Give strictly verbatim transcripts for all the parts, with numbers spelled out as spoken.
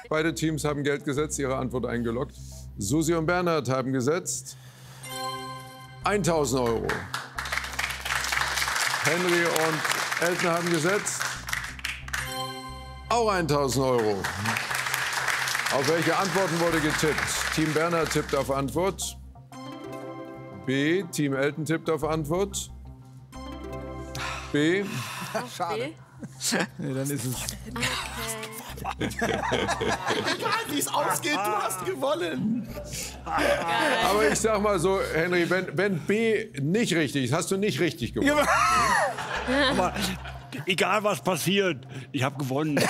Beide Teams haben Geld gesetzt, ihre Antwort eingeloggt. Susi und Bernhard haben gesetzt tausend Euro. Henry und Elton haben gesetzt auch tausend Euro. Auf welche Antworten wurde getippt? Team Bernhard tippt auf Antwort. B. Team Elton tippt auf Antwort. B. Schade. Nee, dann ist es. Okay. Egal wie es ausgeht, du hast gewonnen. Aber ich sag mal so, Henry, wenn, wenn B nicht richtig ist, hast du nicht richtig gewonnen. Aber egal was passiert, ich habe gewonnen.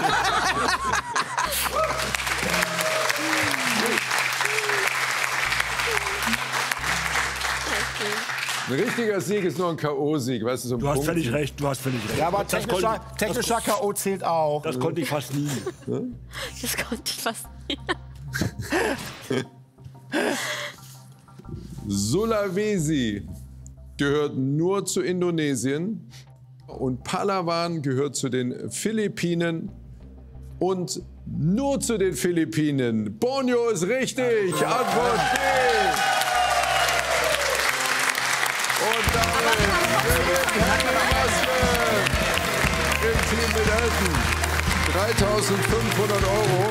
Ein richtiger Sieg ist nur ein K O-Sieg, weißt du, so ein Du hast Punkt. völlig recht, du hast völlig recht. Ja, aber Das technischer, konnte- technischer K O zählt auch. Das konnte ich fast nie. Das konnte ich fast nicht. Sulawesi gehört nur zu Indonesien und Palawan gehört zu den Philippinen und nur zu den Philippinen. Borneo ist richtig. Antwort B. Und damit gewinnt Henry Maske im Team mit Elton dreitausendfünfhundert Euro.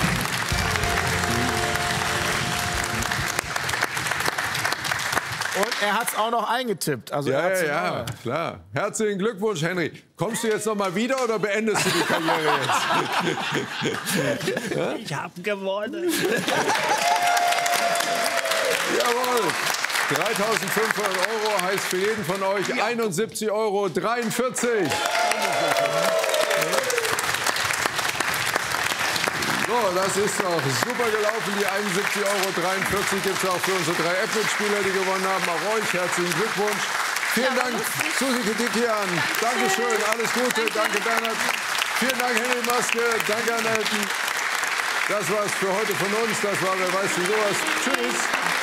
Und er hat es auch noch eingetippt. Also er Ja, hat's ja, ja, klar. Herzlichen Glückwunsch, Henry. Kommst du jetzt noch mal wieder oder beendest du die Karriere jetzt? Ich habe gewonnen. Jawohl. dreitausendfünfhundert Euro heißt für jeden von euch einundsiebzig Euro dreiundvierzig. So, das ist doch super gelaufen. Die einundsiebzig Euro dreiundvierzig gibt es auch für unsere drei App-Mitspieler, die gewonnen haben. Auch euch herzlichen Glückwunsch. Vielen Dank, Susi Kedikian. Dankeschön, alles Gute. Danke, Bernhard. Vielen Dank, Henry Maske. Danke an Elton. Das war's für heute von uns. Das war Wer weiß wie sowas. Tschüss.